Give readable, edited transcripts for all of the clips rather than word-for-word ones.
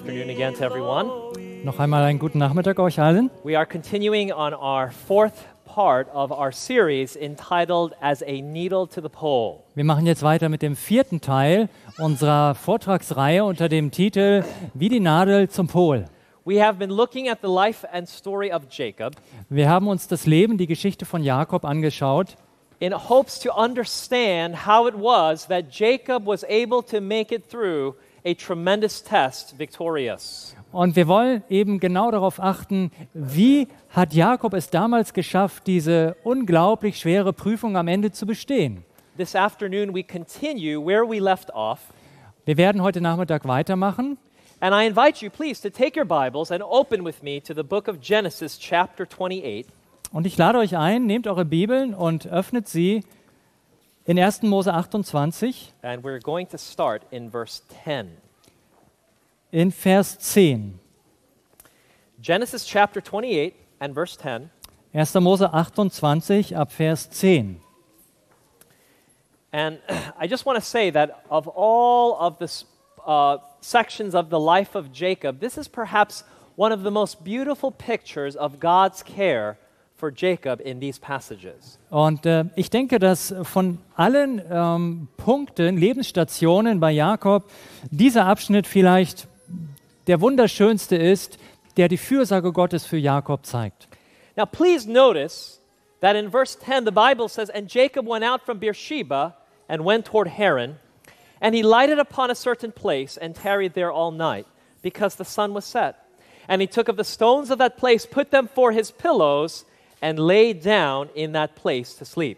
Afternoon again to everyone. Noch einmal einen guten Nachmittag euch allen. We are continuing on our fourth part of our series entitled As a Needle to the Pole. Wir machen jetzt weiter mit dem vierten Teil unserer Vortragsreihe unter dem Titel Wie die Nadel zum Pol. We have been looking at the life and story of Jacob Wir haben uns das Leben, die Geschichte von Jakob angeschaut, in hopes to understand how it was that Jacob was able to make it through a tremendous test victorious. und wir wollen eben genau darauf achten, wie hat Jakob es damals geschafft, diese unglaublich schwere Prüfung am Ende zu bestehen. This afternoon we continue where we left off. Wir werden heute Nachmittag weitermachen. And I invite you, please, to take your Bibles and open with me to the book of Genesis, chapter 28. Und ich lade euch ein, nehmt eure Bibeln und öffnet sie in 1. Mose 28 And we're going to start in verse 10. in Vers 10. Genesis, chapter 28 and verse 10. 1. Mose 28 ab Vers 10. And I just want to say that of all of the sections of the life of Jacob, this is perhaps one of the most beautiful pictures of God's care for Jacob in these passages. Und ich denke, dass von allen Punkten, Lebensstationen bei Jakob, dieser Abschnitt vielleicht der wunderschönste ist, der die Fürsorge Gottes für Jakob zeigt. Now please notice that in verse 10 the Bible says, "And Jacob went out from Beersheba and went toward Haran, and he lighted upon a certain place and tarried there all night, because the sun was set. And he took of the stones of that place, put them for his pillows, and lay down in that place to sleep."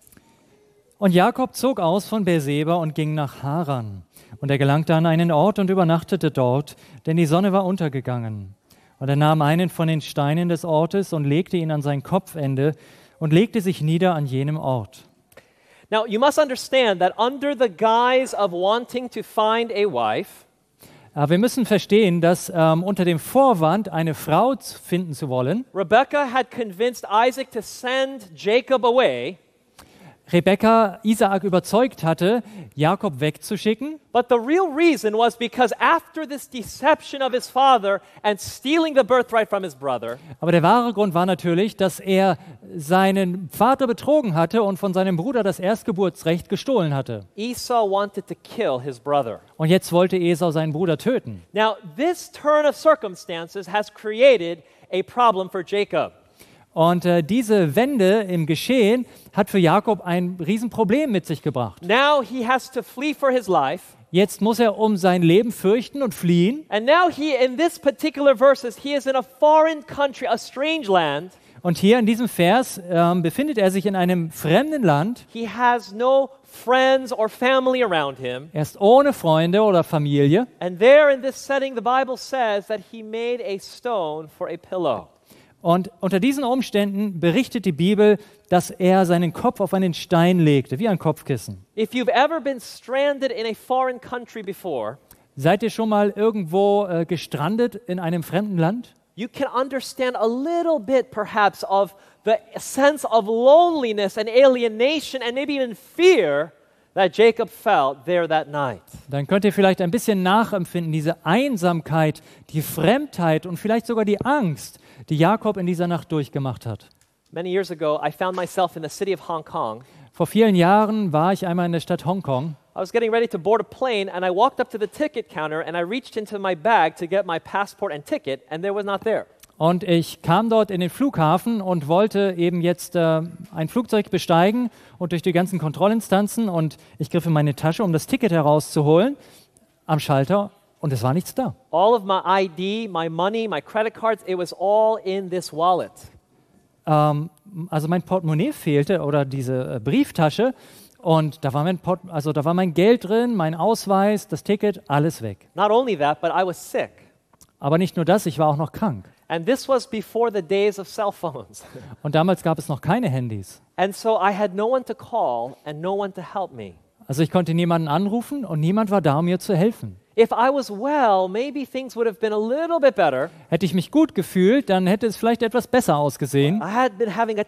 Und Jakob zog aus von Beerseba und ging nach Haran. Und er gelangte an einen Ort und übernachtete dort, denn die Sonne war untergegangen. Und er nahm einen von den Steinen des Ortes und legte ihn an sein Kopfende und legte sich nieder an jenem Ort. Now you must understand that under the guise of wanting to find a wife, Aber wir müssen verstehen, dass unter dem Vorwand, eine Frau finden zu wollen, Rebekah had convinced Isaac to send Jacob away. Rebekka Isaak überzeugt hatte, Jakob wegzuschicken. But the real reason was because after this deception of his father and stealing the birthright from his brother, Aber der wahre Grund war natürlich, dass er seinen Vater betrogen hatte und von seinem Bruder das Erstgeburtsrecht gestohlen hatte. Esau wanted to kill his brother. Und jetzt wollte Esau seinen Bruder töten. Now, this turn of circumstances has created a problem for Jacob. Und diese Wende im Geschehen hat für Jakob ein Riesenproblem mit sich gebracht. Now he has to flee for his life. Jetzt muss er um sein Leben fürchten und fliehen. And now in this particular verses, he is in a foreign country, a strange land. Und hier in diesem Vers befindet er sich in einem fremden Land. He has no friends or family around him. Er ist ohne Freunde oder Familie. And there in this setting, the Bible says that he made a stone for a pillow. Und unter diesen Umständen berichtet die Bibel, dass er seinen Kopf auf einen Stein legte, wie ein Kopfkissen. If you've ever been stranded in a foreign country before, Seid ihr schon mal irgendwo gestrandet in einem fremden Land? you can understand a little bit perhaps of the sense of loneliness and alienation and maybe even fear that Jacob felt there that night. Dann könnt ihr vielleicht ein bisschen nachempfinden, diese Einsamkeit, die Fremdheit und vielleicht sogar die Angst, die Jakob in dieser Nacht durchgemacht hat. Many years ago, I found myself in the city of Hong Kong. Vor vielen Jahren war ich einmal in der Stadt Hongkong I was getting ready to board a plane and I walked up to the ticket counter and I reached into my bag to get my passport and ticket and there was not there. und ich kam dort in den Flughafen und wollte eben jetzt ein Flugzeug besteigen und durch die ganzen Kontrollinstanzen und ich griff in meine Tasche, um das Ticket herauszuholen am Schalter und es war nichts da. All of my ID, my money, my credit cards, it was all in this wallet. Also mein Portemonnaie fehlte oder diese Brieftasche und da war mein Geld drin, mein Ausweis, das Ticket, alles weg. Not only that, but I was sick. Aber nicht nur das, ich war auch noch krank. And this was before the days of cell phones. Und damals gab es noch keine Handys. And so I had no one to call and no one to help me. Also ich konnte niemanden anrufen und niemand war da, um mir zu helfen. If I was well, maybe things would have been a little bit better. Hätte ich mich gut gefühlt, dann hätte es vielleicht etwas besser ausgesehen. I had been having a